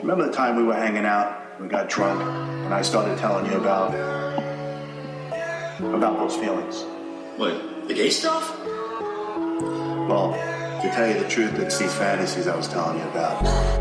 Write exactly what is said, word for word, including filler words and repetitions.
Remember the time we were hanging out, we got drunk, and I started telling you about about those feelings? What, the gay stuff? Well, to tell you the truth, it's these fantasies I was telling you about.